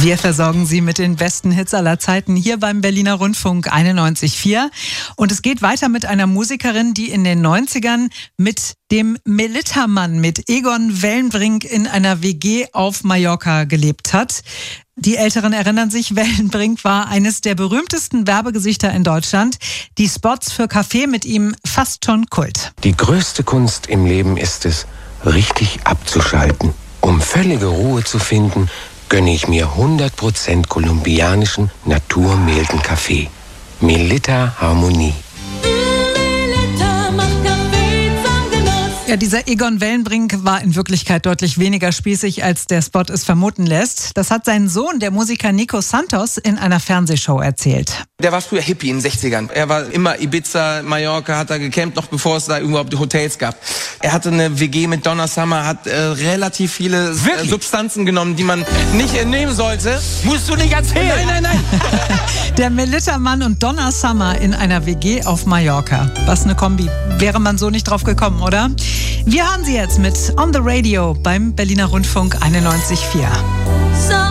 Wir versorgen Sie mit den besten Hits aller Zeiten hier beim Berliner Rundfunk 91.4. Und es geht weiter mit einer Musikerin, die in den 90ern mit dem Melitta-Mann, mit Egon Wellenbrink in einer WG auf Mallorca gelebt hat. Die Älteren erinnern sich, Wellenbrink war eines der berühmtesten Werbegesichter in Deutschland. Die Spots für Kaffee mit ihm fast schon Kult. Die größte Kunst im Leben ist es, richtig abzuschalten. Um völlige Ruhe zu finden, gönne ich mir 100% kolumbianischen naturmilden Kaffee. Melitta Harmonie. Ja, dieser Egon Wellenbrink war in Wirklichkeit deutlich weniger spießig, als der Spot es vermuten lässt. Das hat sein Sohn, der Musiker Nico Santos, in einer Fernsehshow erzählt. Der war früher Hippie in den 60ern. Er war immer Ibiza, Mallorca, hat da gecampt, noch bevor es da überhaupt Hotels gab. Er hatte eine WG mit Donna Summer, hat relativ viele Substanzen genommen, die man nicht nehmen sollte. Musst du nicht erzählen. Nein. Der Melitta-Mann und Donna Summer in einer WG auf Mallorca. Was eine Kombi. Wäre man so nicht drauf gekommen, oder? Wir hören Sie jetzt mit On the Radio beim Berliner Rundfunk 91.4.